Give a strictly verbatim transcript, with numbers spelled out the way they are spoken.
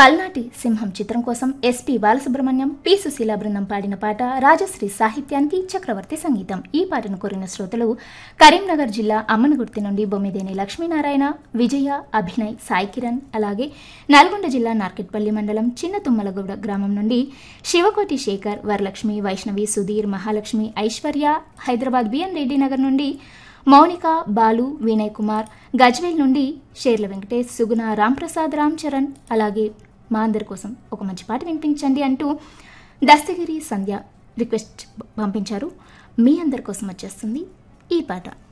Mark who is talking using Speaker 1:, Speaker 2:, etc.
Speaker 1: పల్నాటి సింహం చిత్రం కోసం ఎస్పి బాలసుబ్రహ్మణ్యం, పి సుశీల బృందం పాడిన పాట, రాజశ్రీ సాహిత్యానికి చక్రవర్తి సంగీతం. ఈ పాటను కోరిన శ్రోతలు కరీంనగర్ జిల్లా అమ్మనగుర్తి నుండి బొమ్మిదేని లక్ష్మీనారాయణ, విజయ, అభినయ్, సాయి కిరణ్, అలాగే నల్గొండ జిల్లా నార్కెట్పల్లి మండలం చిన్న తుమ్మలగూడ గ్రామం నుండి శివకోటి శేఖర్, వరలక్ష్మి, వైష్ణవి, సుధీర్, మహాలక్ష్మి, ఐశ్వర్య, హైదరాబాద్ బిఎన్ రెడ్డి నగర్ నుండి మౌనిక, బాలు, వినయ్ కుమార్, గజ్వేల్ నుండి షేర్ల వెంకటేష్, సుగుణ, రాంప్రసాద్, రామ్ చరణ్, అలాగే మా అందరి కోసం ఒక మంచి పాట వినిపించండి అంటూ దస్తగిరి సంధ్య రిక్వెస్ట్ పంపించారు. మీ అందరి కోసం వచ్చేస్తుంది ఈ పాట.